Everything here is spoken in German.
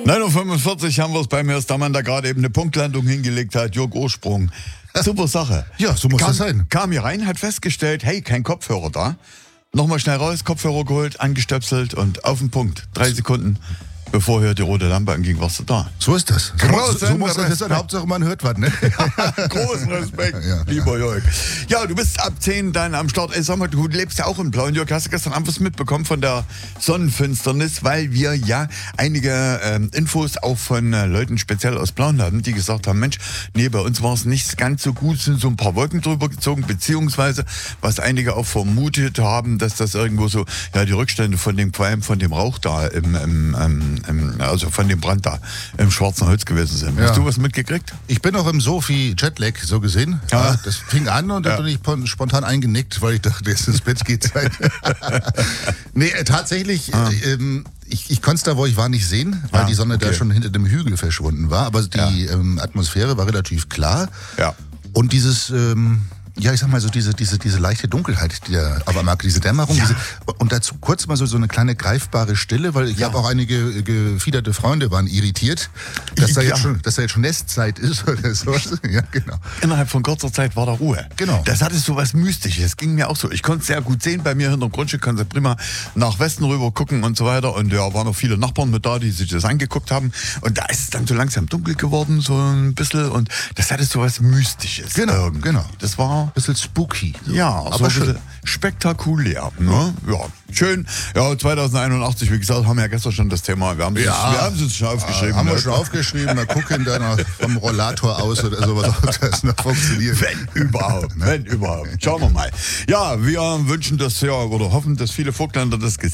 9:45 Uhr haben wir es bei mir, dass der Mann da gerade eben eine Punktlandung hingelegt hat. Jörg Ursprung. Super Sache. Ja, so muss das sein. Kam hier rein, hat festgestellt, hey, kein Kopfhörer da. Nochmal schnell raus, Kopfhörer geholt, angestöpselt und auf den Punkt. 3 Sekunden, bevor hier die rote Lampe anging, warst du da. So ist das. So muss das sein. Hauptsache man hört was, ne? Großen Respekt, Ja. lieber Jörg. Ja, du bist ab 10 dann am Start. Ey, sag mal, du lebst ja auch in Blau. Und Jörg, hast du gestern Abend was mitbekommen von der Sonnenfinsternis? Weil wir ja einige Infos auch von Leuten speziell aus Blauen hatten, die gesagt haben, Mensch, nee, bei uns war es nicht ganz so gut, sind so ein paar Wolken drüber gezogen, beziehungsweise, was einige auch vermutet haben, dass das irgendwo so, ja, die Rückstände von dem Qualm, von dem Rauch da also von dem Brand da im Schwarzen Holz gewesen sind. Ja. Hast du was mitgekriegt? Ich bin auch im Sophie Jetlag, so gesehen. Ja. Das fing an und dann bin ich spontan eingenickt, weil ich dachte, jetzt ins Bett geht Zeit. Nee, tatsächlich, ich konnte es da, wo ich war, nicht sehen, weil die Sonne da schon hinter dem Hügel verschwunden war. Aber die Atmosphäre war relativ klar. Ja. Und dieses... ich sag mal so diese leichte Dunkelheit, aber diese Dämmerung, und dazu kurz mal so eine kleine greifbare Stille, weil ich habe auch einige gefiederte Freunde waren irritiert, dass da jetzt schon Nestzeit ist oder so. Ja, genau. Innerhalb von kurzer Zeit war da Ruhe. Genau. Das hatte so was Mystisches. Das ging mir auch so. Ich konnte es sehr gut sehen. Bei mir hinterm Grundstück konnte ich prima nach Westen rüber gucken und so weiter. Und ja, waren noch viele Nachbarn mit da, die sich das angeguckt haben. Und da ist es dann so langsam dunkel geworden, so ein bisschen. Und das hatte so was Mystisches. Genau. Das war... Ein bisschen spooky. So. Ja, aber schön. Spektakulär. Ne? Ja, schön. Ja, 2081, wie gesagt, haben wir ja gestern schon das Thema. Wir haben es uns schon aufgeschrieben. Haben wir schon aufgeschrieben. Wir gucken dann vom Rollator aus oder sowas, ob das noch funktioniert. Wenn überhaupt. Schauen wir mal. Ja, wir wünschen das oder hoffen, dass viele Vogtländer das